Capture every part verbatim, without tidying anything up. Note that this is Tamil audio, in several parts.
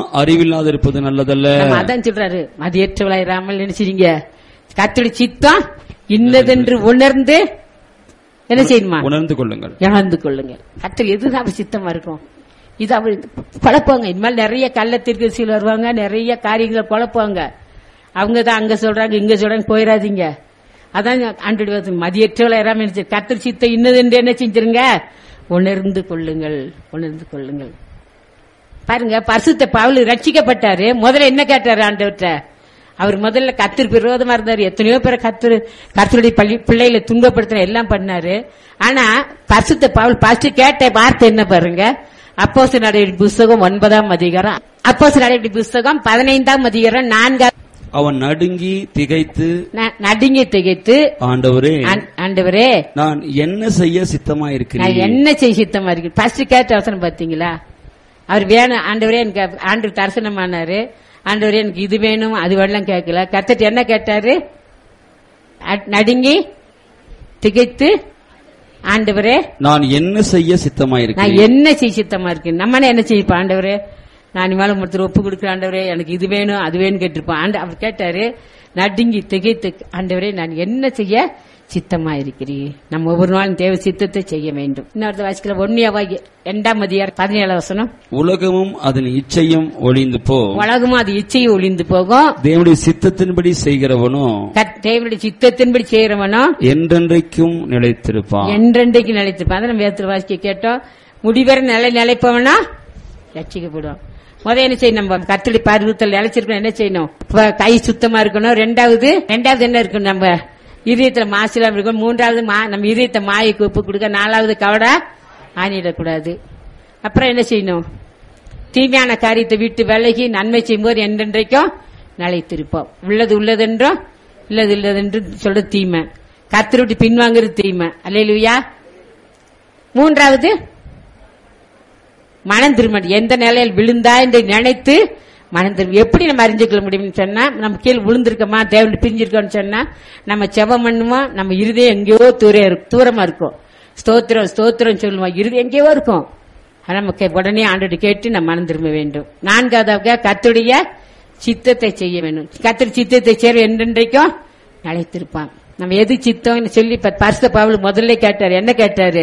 அறிவில்லாத இருப்பது நல்லதல்ல. அதான் சொல்றாரு, மதியற்றவளாயிராமல் நினைச்சிருங்க, கர்த்தருடைய சித்தம் இன்னதென்று உணர்ந்து என்ன செய்யணுமா? உணர்ந்து கொள்ளுங்கள், உணர்ந்து கொள்ளுங்கள். கர்த்தர் எதுதான் அவர் சித்தமா இருக்கும், இது அவர் குழப்பாங்க. இனிமேல் நிறைய கள்ளத்திற்கு சில வருவாங்க, நிறைய காரியங்களை குழப்பாங்க. அவங்க தான் அங்க சொல்றாங்க இங்க சொல்றாங்க, போயிடாதீங்க. அதான் ஆண்டு மதியற்றவளாயிராமல் நினைச்சு கர்த்தர் சித்தம் இன்னதென்று என்ன செஞ்சிருங்க, உணர்ந்து கொள்ளுங்கள், உணர்ந்து கொள்ளுங்கள். பாருங்க, பரிசுத்த பவுல் ரட்சிக்கப்பட்டாரு. முதல்ல என்ன கேட்டாரு ஆண்டவர்கிட்ட? அவர் முதல்ல கர்த்தருக்கு விரோதமா இருந்தாரு. எத்தனையோ பேரை கர்த்தர் கர்த்தருடைய பிள்ளைகளை துன்பப்படுத்தின எல்லாம் பண்ணாரு. ஆனா பரிசுத்த பவுல் ஃபர்ஸ்ட் கேட்ட வார்த்தை என்ன பாருங்க, அப்போஸ்தலர் நடவடிக்கை புஸ்தகம் ஒன்பதாம் அதிகாரம், அப்போஸ்தலர் நடவடிக்கை புஸ்தகம் பதினைந்தாம் அதிகாரம் நான்காம். அவன் நடுங்கி திகைத்து நடுங்கி திகைத்து ஆண்டவரே ஆண்டவரே நான் என்ன செய்ய சித்தமா இருக்கிறேன், நான் என்ன செய்ய சித்தமா இருக்கு. ஃபர்ஸ்ட் கேட்ட அவசரம் பாத்தீங்களா? அவர் வேணும் ஆண்டவரே, எனக்கு ஆண்டு தரிசனமானாரு. ஆண்டவரே எனக்கு இது வேணும் அது வேணும் கேட்கல. கர்த்தர் என்ன கேட்டாரு? நடுங்கி திகைத்து ஆண்டவரே நான் என்ன செய்ய சித்தமா இருக்கேன், நான் என்ன செய்ய சித்தமா இருக்கேன். நம்ம என்ன செய்யப்பா ஆண்டவரே, நான் மேல ஒருத்தர் ஒப்பு கொடுக்குற ஆண்டவரே, எனக்கு இது வேணும் அது வேணும் கேட்டிருப்போம். ஆண்டு அவர் கேட்டாரு, நடுங்கி திகைத்து ஆண்டவரே நான் என்ன செய்ய சித்தமா இருக்கிறீர். நம்ம ஒவ்வொரு நாளும் தேவ சித்தத்தை செய்ய வேண்டும். இன்னொரு வாசிக்கல ஒன்னியாவாகி இரண்டாம் அதிகாரம் பதினேழாம் வசனம், உலகமும் அதன் இச்சையும் ஒளிந்து போகும், உலகமும் அது இச்சையும் ஒளிந்து போகும், தேவனுடைய சித்தத்தின்படி செய்கிறவனோ தேவனுடைய சித்தத்தின்படி செய்கிறவனோ என்றென்றைக்கும் நிலைத்திருப்பான், என்றென்றைக்கும் நிலைத்திருப்பான். அதை நம்ம வேதத்தில் வாசிக்க கேட்டோம். முடிவரை நிலை நிலைப்பவனா ரட்சிக்கப்படும். முதல் என்ன செய்யணும், நம்ம கர்த்தருடைய பரிசுத்தத்தில் நிலைச்சிருக்கணும். என்ன செய்யணும்? கை சுத்தமா இருக்கணும். ரெண்டாவது ரெண்டாவது என்ன இருக்கணும், நம்ம இதயத்துல மாசிலாம் இருக்கணும். மூன்றாவது நம்ம இதயத்தை மாயைக்கு ஒப்பு கொடுக்க. நாலாவது கவடா ஆணிடக்கூடாது. அப்புறம் என்ன செய்யணும்? தீமையான காரியத்தை விட்டு விலகி நன்மை செய்யும்போது என்றென்றைக்கும் நிலைத்திருப்போம். உள்ளது உள்ளதென்றும் இல்லது இல்லதென்று சொல்ற தீமை, கர்த்தரை விட்டு பின்வாங்குறது தீமை. அல்லேலூயா. மூன்றாவது மனம் திரும்ப. எந்த நிலையில் விழுந்தா என்று நினைத்து மனம் திரும்ப. எப்படி நம்ம அறிஞ்சுக்கொள்ள முடியும்னு சொன்னா, நம்ம கீழே விழுந்திருக்கோமா தேவன் பிரிஞ்சிருக்கோம்னு சொன்னா நம்ம செபம் பண்ணுவோம். நம்ம இருதயம் எங்கேயோ தூரமா இருக்கும். ஸ்தோத்திரம் ஸ்தோத்திரம் சொல்லுவோம், இருதயம் எங்கேயோ இருக்கும். நமக்கு உடனே ஆண்டோடு கேட்டு நம்ம மனம் திரும்ப வேண்டும். நான்காவதாக கர்த்தருடைய சித்தத்தை செய்ய வேண்டும். கர்த்தர் சித்தத்தை செய்ய என்றென்றைக்கும் நிலைத்திருப்பான். நம்ம எது சித்தம் சொல்லி பரிசுத்த பவுல் முதல்ல கேட்டாரு. என்ன கேட்டாரு?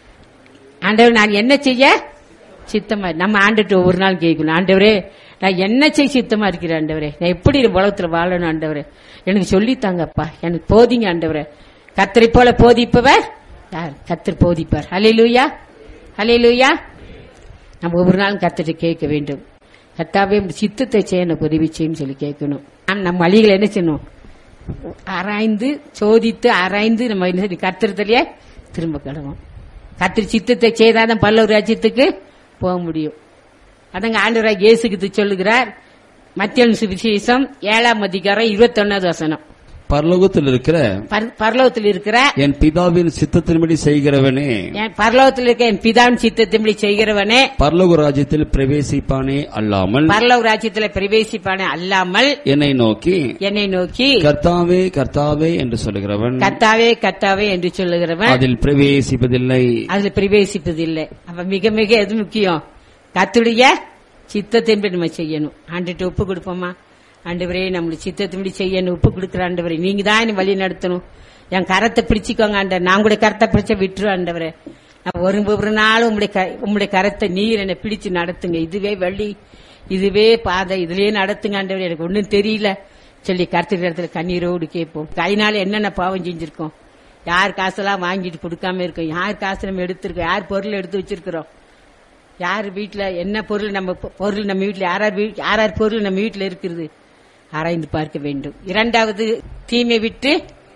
ஆண்டவர் நான் என்ன செய்ய சித்தமா. நம்ம ஆண்டுட்டு ஒவ்வொரு நாள் கேட்கணும், ஆண்டவரே நான் என்ன செய்ய சித்தமா இருக்கிறேன் ஆண்டவரே, நான் எப்படி உலகத்துல வாழணும் ஆண்டவரே, எனக்கு சொல்லித்தாங்கப்பா, எனக்கு போதிங்க ஆண்டவரே. கர்த்தரை போல போதிப்பவர் யார்? கர்த்தர் போதிப்பார். ஹல்லேலூயா ஹல்லேலூயா. நம்ம ஒவ்வொரு நாளும் கர்த்தரை கேட்க வேண்டும். கர்த்தாவே சித்தத்தை செய்ய எனக்கு உதவி செய்யும் சொல்லி கேட்கணும். நம்ம வழிகளை என்ன செய்யணும்? ஆராய்ந்து சோதித்து ஆராய்ந்து நம்ம என்ன கர்த்தரத்திலேயே திரும்ப கிடவோம். கர்த்தர் சித்தத்தை செய்தாதான் பல்லவர் ராஜ்யத்துக்கு போக முடியும். அதங்க ஆண்டவராக இயேசுக்கு சொல்லுகிறார். மத்திய சுவிசேஷம் ஏழாம் அதிகாரம் இருபத்தி ஒன்னாவது வசனம், பரலோகத்தில் இருக்கிற பரலோகத்தில் இருக்கிற என் பிதாவின் சித்தத்தின்படி செய்கிறவனே, பரலோகத்தில் இருக்க என் பிதாவின் சித்தத்தின்படி செய்கிறவனே பரலோக ராஜ்யத்தில் பிரவேசிப்பானே அல்லாமல் பரலோக ராஜ்யத்தில் பிரவேசிப்பானே அல்லாமல் என்னை நோக்கி என்னை நோக்கி கர்த்தாவே கர்த்தாவே என்று சொல்லுகிறவன் கர்த்தாவே கர்த்தாவே என்று சொல்லுகிறவன் அதில் பிரவேசிப்பதில்லை அதில் பிரவேசிப்பதில்லை. அப்ப மிக மிக எது முக்கியம்? கர்த்தருடைய சித்தத்தின்படி நம்ம செய்யணும். ஆண்டுட்டு ஒப்பு கொடுப்போமா? ஆண்டவரே நம்மளுடைய சித்தத்தின்படி செய்யணும் ஒப்பு கொடுக்குற ஆண்டவரே, நீங்க தான் என்ன வழி நடத்தணும். என் கரத்தை பிடிச்சிக்கோங்க ஆண்டவர். நான் கூட கரத்தை பிடிச்ச விட்டுரு ஆண்டவரே. நான் ஒரு ஒரு நாளும் உங்களுடைய உங்களுடைய கரத்தை நீர் என்னை பிடிச்சு நடத்துங்க. இதுவே வழி, இதுவே பாதை, இதுலயே நடத்துங்க ஆண்டவரே. எனக்கு ஒன்னும் தெரியல சொல்லி கருத்துக்கிற இடத்துல கண்ணீரோடு கேட்போம். கையினால என்னென்ன பாவம் செஞ்சிருக்கோம், யார் காசெல்லாம் வாங்கிட்டு கொடுக்காம இருக்கோம், யார் காசு நம்ம எடுத்திருக்கோம், யார் பொருள் எடுத்து வச்சிருக்கிறோம், யார் வீட்டுல என்ன பொருள், நம்ம பொருள் நம்ம வீட்டுல யார் யார் யார் பொருள் நம்ம வீட்டுல இருக்கிறது ஆராய்ந்து பார்க்க வேண்டும். இரண்டாவது தீமை விட்டு,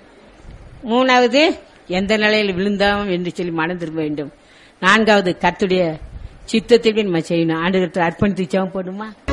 மூணாவது எந்த நிலையில் விழுந்தோம் என்று சொல்லி மனம் திரும்ப வேண்டும். நான்காவது கர்த்தருடைய சித்தத்தை நம்ம செய்யணும். ஆண்டவருக்கு அர்ப்பணித்து ஜெபம் போடுமா?